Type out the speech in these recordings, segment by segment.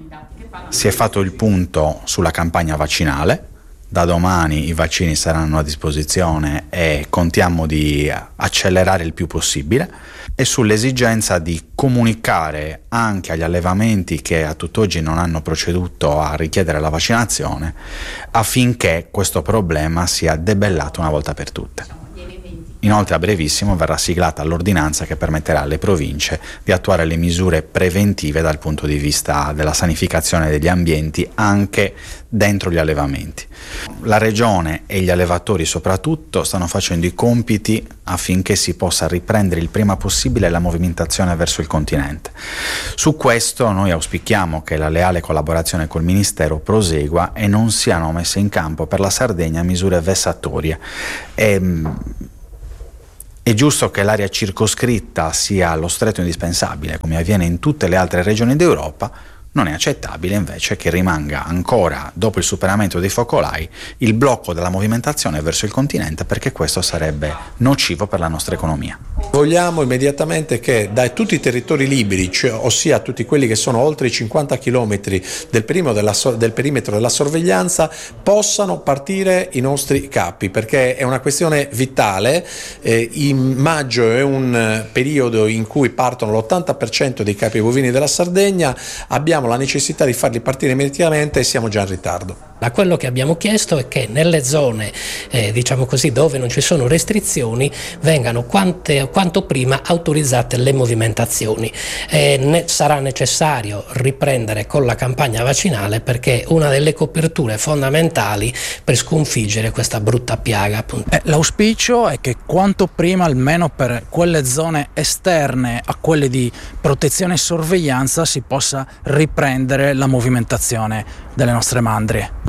Si è fatto il punto sulla campagna vaccinale. Da domani i vaccini saranno a disposizione e contiamo di accelerare il più possibile, e sull'esigenza di comunicare anche agli allevamenti che a tutt'oggi non hanno proceduto a richiedere la vaccinazione, affinché questo problema sia debellato una volta per tutte. Inoltre a brevissimo verrà siglata l'ordinanza che permetterà alle province di attuare le misure preventive dal punto di vista della sanificazione degli ambienti anche dentro gli allevamenti. La Regione e gli allevatori soprattutto stanno facendo i compiti affinché si possa riprendere il prima possibile la movimentazione verso il continente. Su questo noi auspichiamo che la leale collaborazione col Ministero prosegua e non siano messe in campo per la Sardegna misure vessatorie. È giusto che l'area circoscritta sia lo stretto indispensabile, come avviene in tutte le altre regioni d'Europa. Non è accettabile invece che rimanga ancora, dopo il superamento dei focolai, il blocco della movimentazione verso il continente, perché questo sarebbe nocivo per la nostra economia. Vogliamo immediatamente che da tutti i territori liberi, ossia tutti quelli che sono oltre i 50 km del perimetro della sorveglianza, possano partire i nostri capi, perché è una questione vitale. In maggio è un periodo in cui partono l'80% dei capi bovini della Sardegna. Abbiamo la necessità di farli partire immediatamente e siamo già in ritardo. Quello che abbiamo chiesto è che nelle zone diciamo così, dove non ci sono restrizioni vengano quanto prima autorizzate le movimentazioni. Sarà necessario riprendere con la campagna vaccinale, perché è una delle coperture fondamentali per sconfiggere questa brutta piaga, appunto. L'auspicio è che quanto prima, almeno per quelle zone esterne a quelle di protezione e sorveglianza, si possa riprendere la movimentazione delle nostre mandrie.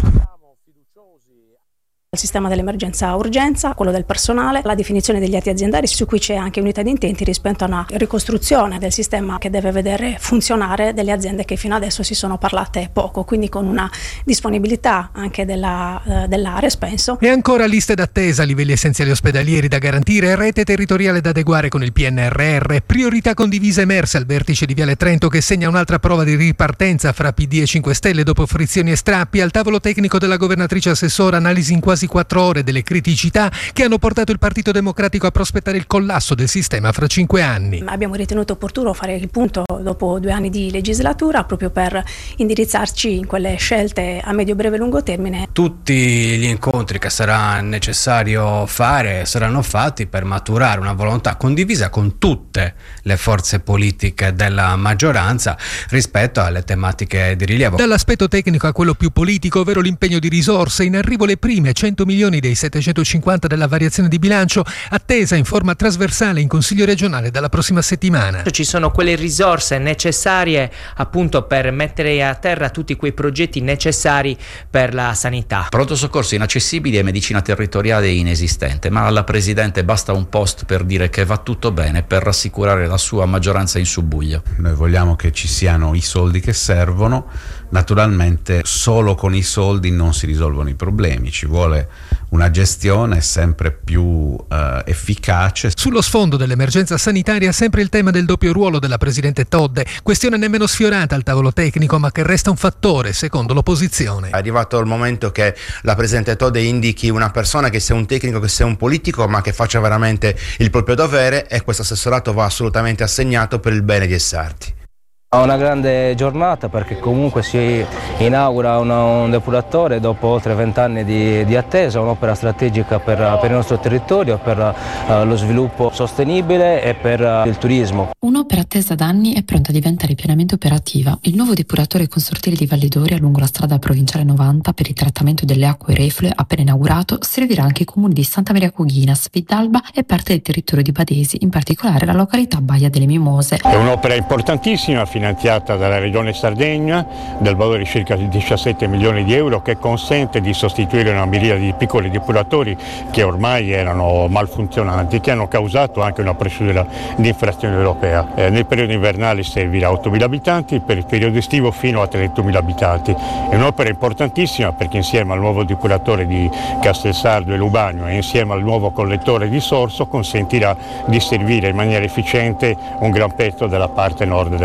Il sistema dell'emergenza-urgenza, quello del personale, la definizione degli atti aziendali, su cui c'è anche unità di intenti rispetto a una ricostruzione del sistema che deve vedere funzionare delle aziende che fino adesso si sono parlate poco, quindi con una disponibilità anche dell'Ares, penso. E ancora liste d'attesa, livelli essenziali ospedalieri da garantire, rete territoriale da adeguare con il PNRR, priorità condivisa emerse al vertice di Viale Trento, che segna un'altra prova di ripartenza fra PD e 5 Stelle dopo frizioni e strappi. Al tavolo tecnico della governatrice assessora, analisi in quasi 4 ore delle criticità che hanno portato il Partito Democratico a prospettare il collasso del sistema fra 5 anni. Abbiamo ritenuto opportuno fare il punto dopo 2 anni di legislatura, proprio per indirizzarci in quelle scelte a medio, breve e lungo termine. Tutti gli incontri che sarà necessario fare saranno fatti per maturare una volontà condivisa con tutte le forze politiche della maggioranza rispetto alle tematiche di rilievo. Dall'aspetto tecnico a quello più politico, ovvero l'impegno di risorse, in arrivo le prime 100 milioni dei 750 della variazione di bilancio, attesa in forma trasversale in Consiglio regionale dalla prossima settimana. Ci sono quelle risorse necessarie appunto per mettere a terra tutti quei progetti necessari per la sanità. Pronto soccorso inaccessibili e medicina territoriale inesistente, ma alla Presidente basta un post per dire che va tutto bene, per rassicurare la sua maggioranza in subbuglio. Noi vogliamo che ci siano i soldi che servono. Naturalmente solo con i soldi non si risolvono i problemi, ci vuole una gestione sempre più efficace. Sullo sfondo dell'emergenza sanitaria sempre il tema del doppio ruolo della Presidente Todde, questione nemmeno sfiorata al tavolo tecnico, ma che resta un fattore secondo l'opposizione. È arrivato il momento che la Presidente Todde indichi una persona che sia un tecnico, che sia un politico, ma che faccia veramente il proprio dovere, e questo assessorato va assolutamente assegnato per il bene di Sarti. Una grande giornata, perché comunque si inaugura un depuratore dopo oltre 20 anni di attesa, un'opera strategica per il nostro territorio, per lo sviluppo sostenibile e per il turismo. Un'opera attesa da anni è pronta a diventare pienamente operativa. Il nuovo depuratore consortile di Valle d'Oria lungo la strada provinciale 90 per il trattamento delle acque reflue, appena inaugurato, servirà anche i comuni di Santa Maria Coghina, Spidalba e parte del territorio di Badesi, in particolare la località Baia delle Mimose. È un'opera importantissima, finanziata dalla Regione Sardegna, del valore di circa 17 milioni di euro, che consente di sostituire una miriade di piccoli depuratori che ormai erano malfunzionanti, che hanno causato anche una procedura di infrazione europea. Nel periodo invernale servirà 8.000 abitanti, per il periodo estivo fino a 300.000 abitanti. È un'opera importantissima perché insieme al nuovo depuratore di Castelsardo e Lubagno e insieme al nuovo collettore di Sorso consentirà di servire in maniera efficiente un gran pezzo della parte nord della Sardegna.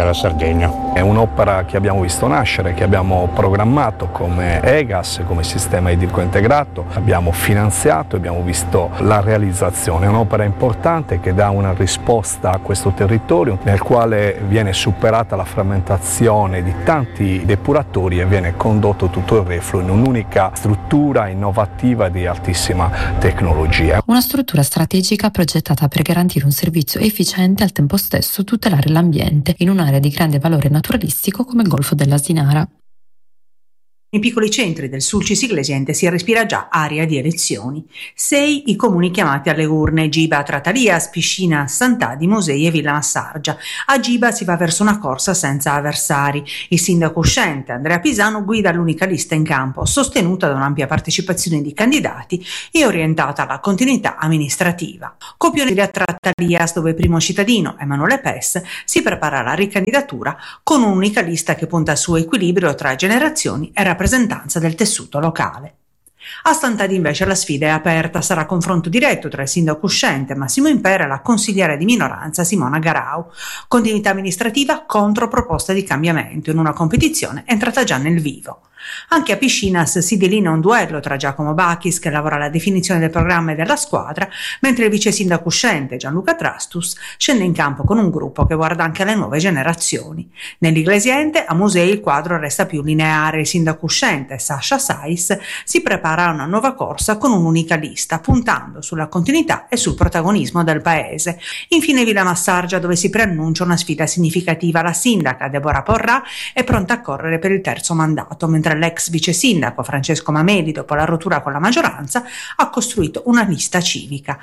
decennio. È un'opera che abbiamo visto nascere, che abbiamo programmato come EGAS, come sistema idrico integrato, abbiamo finanziato e abbiamo visto la realizzazione. È un'opera importante che dà una risposta a questo territorio nel quale viene superata la frammentazione di tanti depuratori e viene condotto tutto il refluo in un'unica struttura innovativa di altissima tecnologia. Una struttura strategica progettata per garantire un servizio efficiente e al tempo stesso tutelare l'ambiente in un'area di grande valore naturalistico come il Golfo dell'Asinara. Nei piccoli centri del Sulcis Iglesiente si respira già aria di elezioni. 6 i comuni chiamati alle urne: Giba, Tratalias, Piscina, Sant'Adi, Mosei e Villa Massargia. A Giba si va verso una corsa senza avversari. Il sindaco uscente Andrea Pisano guida l'unica lista in campo, sostenuta da un'ampia partecipazione di candidati e orientata alla continuità amministrativa. Copione a Tratalias, dove il primo cittadino, Emanuele Pes, si prepara alla ricandidatura con un'unica lista che punta su equilibrio tra generazioni e rappresentanza del tessuto locale. A Sant'Adi invece la sfida è aperta, sarà confronto diretto tra il sindaco uscente Massimo Impera e la consigliere di minoranza Simona Garau. Continuità amministrativa contro proposta di cambiamento in una competizione entrata già nel vivo. Anche a Piscinas si delinea un duello tra Giacomo Bachis, che lavora alla definizione del programma e della squadra, mentre il vice sindaco uscente Gianluca Trastus scende in campo con un gruppo che guarda anche alle nuove generazioni. Nell'Iglesiente, a Musei, il quadro resta più lineare. Il sindaco uscente Sasha Sais si prepara a una nuova corsa con un'unica lista, puntando sulla continuità e sul protagonismo del paese. Infine Villa Massargia, dove si preannuncia una sfida significativa. La sindaca Deborah Porrà è pronta a correre per il terzo mandato, mentre l'ex vice sindaco Francesco Mameli, dopo la rottura con la maggioranza, ha costruito una lista civica.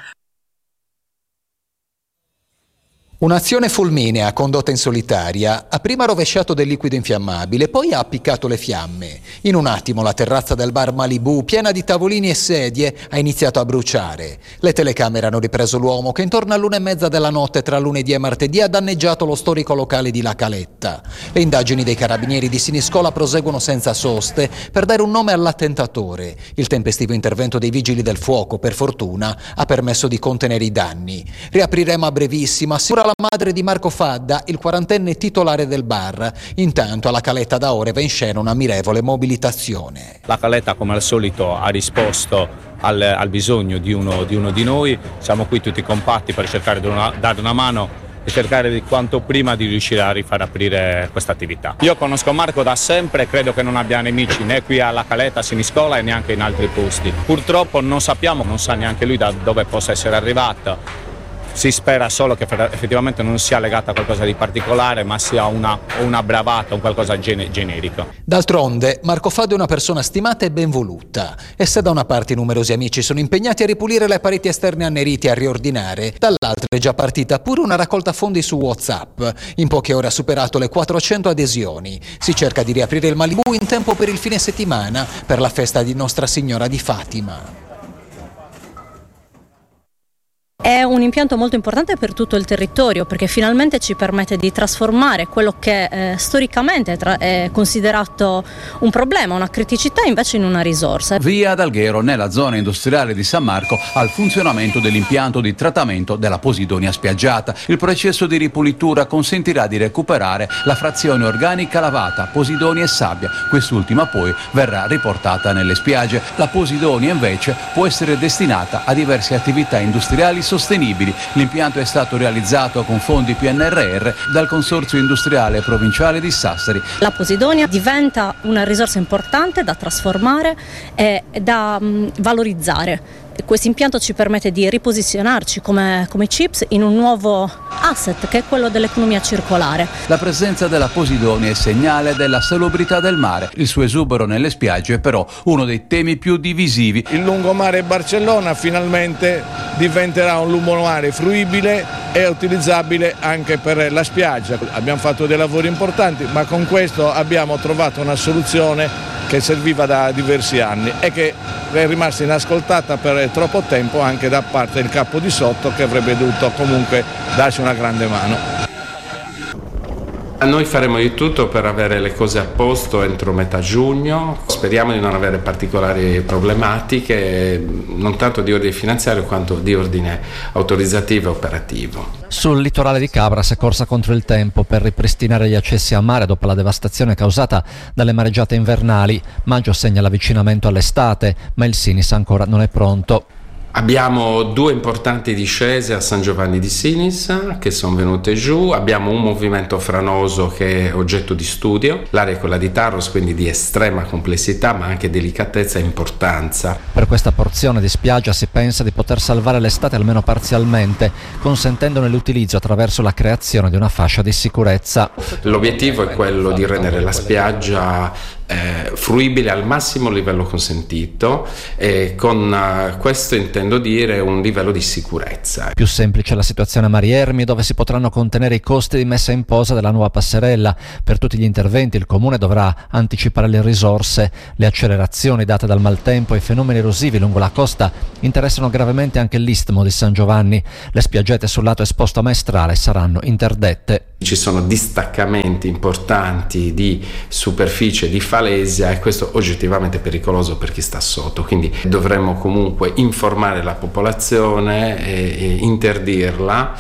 Un'azione fulminea condotta in solitaria ha prima rovesciato del liquido infiammabile, poi ha appiccato le fiamme. In un attimo la terrazza del bar Malibu, piena di tavolini e sedie, ha iniziato a bruciare. Le telecamere hanno ripreso l'uomo che intorno all'1:30 della notte tra lunedì e martedì ha danneggiato lo storico locale di La Caletta. Le indagini dei carabinieri di Siniscola proseguono senza soste per dare un nome all'attentatore. Il tempestivo intervento dei vigili del fuoco, per fortuna, ha permesso di contenere i danni. Riapriremo a brevissimo, assicura la madre di Marco Fadda, il 40enne titolare del bar. Intanto alla Caletta da ore va in scena una mirevole mobilitazione. La Caletta, come al solito, ha risposto al bisogno di uno di noi. Siamo qui tutti compatti per cercare di dare una mano e cercare di quanto prima di riuscire a rifar aprire questa attività. Io conosco Marco da sempre, credo che non abbia nemici né qui alla Caletta, a Siniscola e neanche in altri posti. Purtroppo non sappiamo, non sa neanche lui da dove possa essere arrivato. Si spera solo che effettivamente non sia legata a qualcosa di particolare, ma sia una bravata, un qualcosa generico. D'altronde, Marco Fadda è una persona stimata e ben voluta. E se da una parte i numerosi amici sono impegnati a ripulire le pareti esterne annerite e a riordinare, dall'altra è già partita pure una raccolta fondi su WhatsApp. In poche ore ha superato le 400 adesioni. Si cerca di riaprire il Malibu in tempo per il fine settimana, per la festa di Nostra Signora di Fatima. È un impianto molto importante per tutto il territorio, perché finalmente ci permette di trasformare quello che storicamente è considerato un problema, una criticità, invece in una risorsa. Via ad Alghero, nella zona industriale di San Marco, al funzionamento dell'impianto di trattamento della posidonia spiaggiata. Il processo di ripulitura consentirà di recuperare la frazione organica lavata, posidonia e sabbia. Quest'ultima poi verrà riportata nelle spiagge. La posidonia invece può essere destinata a diverse attività industriali sostenibili. L'impianto è stato realizzato con fondi PNRR dal Consorzio Industriale Provinciale di Sassari. La posidonia diventa una risorsa importante da trasformare e da valorizzare. Questo impianto ci permette di riposizionarci come CIPS in un nuovo asset, che è quello dell'economia circolare. La presenza della posidonia è segnale della salubrità del mare. Il suo esubero nelle spiagge è però uno dei temi più divisivi. Il lungomare Barcellona finalmente diventerà un lungomare fruibile e utilizzabile anche per la spiaggia. Abbiamo fatto dei lavori importanti, ma con questo abbiamo trovato una soluzione che serviva da diversi anni e che è rimasta inascoltata per troppo tempo anche da parte del capo di sotto, che avrebbe dovuto comunque darci una grande mano. Noi faremo di tutto per avere le cose a posto entro metà giugno, speriamo di non avere particolari problematiche, non tanto di ordine finanziario quanto di ordine autorizzativo e operativo. Sul litorale di Cabras è corsa contro il tempo per ripristinare gli accessi a mare dopo la devastazione causata dalle mareggiate invernali. Maggio segna l'avvicinamento all'estate, ma il Sinis ancora non è pronto. Abbiamo 2 importanti discese a San Giovanni di Sinis che sono venute giù, abbiamo un movimento franoso che è oggetto di studio, l'area è quella di Tarros, quindi di estrema complessità ma anche delicatezza e importanza. Per questa porzione di spiaggia si pensa di poter salvare l'estate almeno parzialmente, consentendone l'utilizzo attraverso la creazione di una fascia di sicurezza. L'obiettivo è quello di rendere la spiaggia fruibile al massimo livello consentito e con questo intendo dire un livello di sicurezza. Più semplice la situazione a Mariermi, dove si potranno contenere i costi di messa in posa della nuova passerella. Per tutti gli interventi il Comune dovrà anticipare le risorse. Le accelerazioni date dal maltempo e i fenomeni erosivi lungo la costa interessano gravemente anche l'Istmo di San Giovanni. Le spiaggette sul lato esposto a Maestrale saranno interdette. Ci sono distaccamenti importanti di superficie di falesia e questo oggettivamente è pericoloso per chi sta sotto, quindi dovremmo comunque informare la popolazione e interdirla.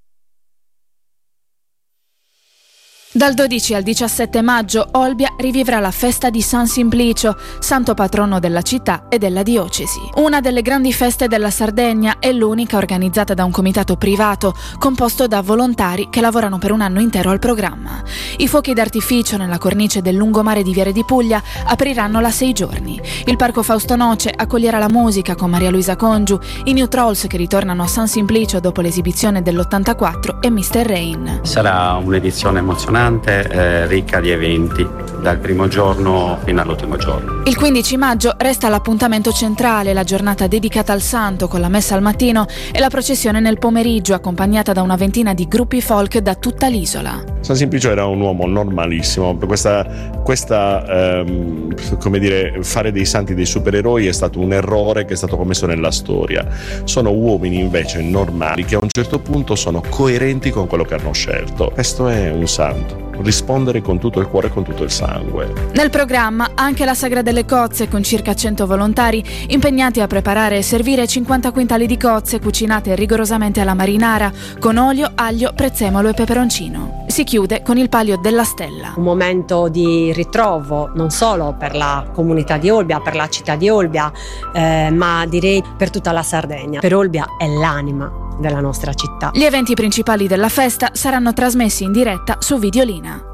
Dal 12 al 17 maggio Olbia rivivrà la festa di San Simplicio, santo patrono della città e della diocesi. Una delle grandi feste della Sardegna è l'unica organizzata da un comitato privato composto da volontari che lavorano per un anno intero al programma. I fuochi d'artificio nella cornice del lungomare di Viere di Puglia apriranno la 6 giorni. Il Parco Fausto Noce accoglierà la musica con Maria Luisa Congiu, i New Trolls che ritornano a San Simplicio dopo l'esibizione dell'84 e Mr. Rain. Sarà un'edizione emozionante, ricca di eventi dal primo giorno fino all'ultimo giorno. Il 15 maggio resta l'appuntamento centrale, la giornata dedicata al santo con la messa al mattino e la processione nel pomeriggio accompagnata da una ventina di gruppi folk da tutta l'isola. San Simplicio era un uomo normalissimo, questa come dire, fare dei santi dei supereroi è stato un errore che è stato commesso nella storia. Sono uomini invece normali che a un certo punto sono coerenti con quello che hanno scelto. Questo è un santo, rispondere con tutto il cuore e con tutto il sangue. Nel programma anche la Sagra delle Cozze con circa 100 volontari impegnati a preparare e servire 50 quintali di cozze cucinate rigorosamente alla marinara con olio, aglio, prezzemolo e peperoncino. Si chiude con il Palio della Stella. Un momento di ritrovo non solo per la comunità di Olbia, per la città di Olbia, ma direi per tutta la Sardegna. Per Olbia è l'anima della nostra città. Gli eventi principali della festa saranno trasmessi in diretta su Videolina.